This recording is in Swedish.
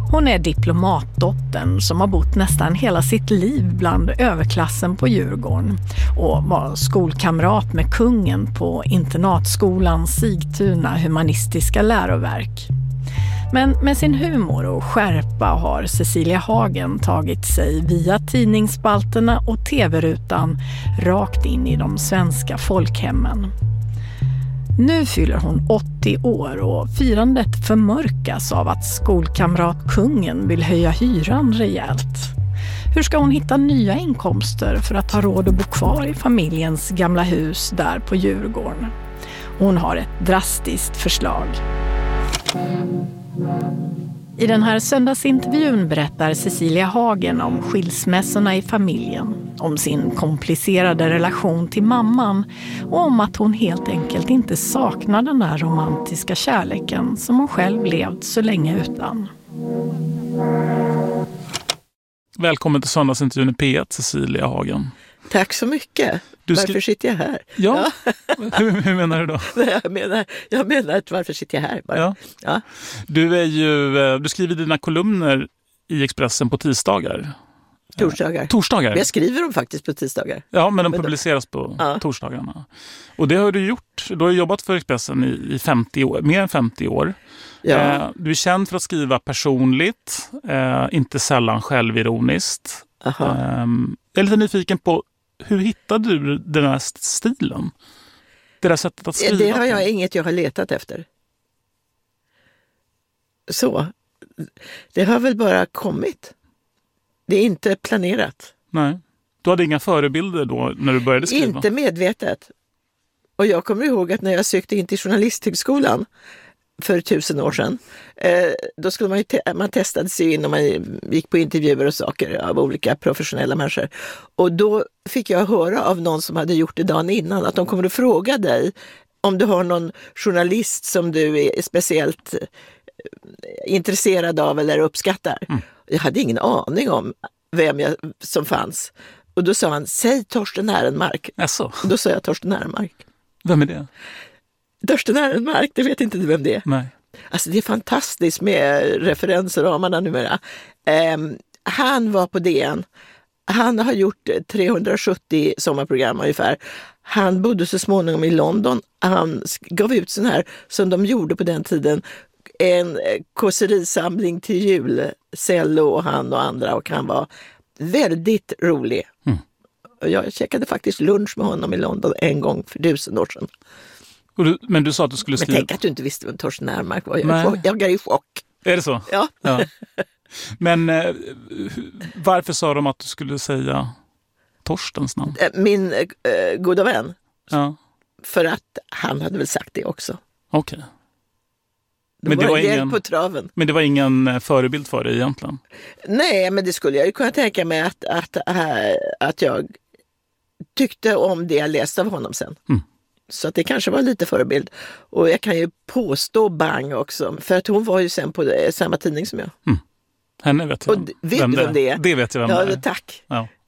Hon är diplomatdottern som har bott nästan hela sitt liv bland överklassen på Djurgården och var skolkamrat med kungen på internatskolan Sigtuna humanistiska läroverk. Men med sin humor och skärpa har Cecilia Hagen tagit sig via tidningsspalterna och tv-rutan rakt in i de svenska folkhemmen. Nu fyller hon 80 år och firandet förmörkas av att skolkamrat kungen vill höja hyran rejält. Hur ska hon hitta nya inkomster för att ha råd att bo kvar i familjens gamla hus där på Djurgården? Hon har ett drastiskt förslag. I den här söndagsintervjun berättar Cecilia Hagen om skilsmässorna i familjen, om sin komplicerade relation till mamman och om att hon helt enkelt inte saknar den där romantiska kärleken som hon själv levt så länge utan. Välkommen till söndagsintervjun i P1, Cecilia Hagen. Tack så mycket. Varför sitter jag här? Ja. Hur menar du då? Jag menar att varför sitter jag här? Bara. Ja. Du skriver dina kolumner i Expressen på tisdagar. Torsdagar. Jag skriver dem faktiskt på tisdagar. Ja, men de publiceras på torsdagarna. Och det har du gjort. Du har jobbat för Expressen i 50 år, mer än 50 år. Ja. Du är känd för att skriva personligt, inte sällan självironiskt. Jag är lite nyfiken på, hur hittade du den här stilen? Det där sättet att skriva? Det har jag har letat efter. Så. Det har väl bara kommit. Det är inte planerat. Nej. Du hade inga förebilder då när du började skriva? Inte medvetet. Och jag kommer ihåg att när jag sökte in till journalisthögskolan för 1000 år sedan, då skulle man testade sig in och man gick på intervjuer och saker av olika professionella människor. Och då fick jag höra av någon som hade gjort det dagen innan att de kommer att fråga dig om du har någon journalist som du är speciellt intresserad av eller uppskattar. Jag hade ingen aning om vem som fanns. Och då sa han, säg Torsten Ehrenmark. Alltså. Då sa jag Torsten Ehrenmark. Vem är det? Torsten Ehrenmark, det vet inte du vem det är. Nej. Alltså det är fantastiskt med referensramarna numera. Han var på DN. Han har gjort 370 sommarprogram ungefär. Han bodde så småningom i London. Han gav ut sån här, som de gjorde på den tiden, en kåserisamling till jul. Cello och han och andra, och han var väldigt rolig. Jag käkade faktiskt lunch med honom i London en gång för 1000 år sedan. Men du sa att du skulle skriva... Men tänk att du inte visste vem Torsten Ehrenmark var. Jag är i chock. Är det så? Ja. Men varför sa de att du skulle säga Torstens namn? Min goda vän. Ja. För att han hade väl sagt det också. Okej. Men det var hjälp på traven. Men det var ingen förebild för dig egentligen? Nej, men det skulle jag ju kunna tänka mig att jag tyckte om det jag läste av honom sen. Så att det kanske var lite förebild. Och jag kan ju påstå Bang också. För att hon var ju sen på samma tidning som jag. Henne vet jag. Och vet du vem det är? Det vet jag vem det är. Tack. Ja.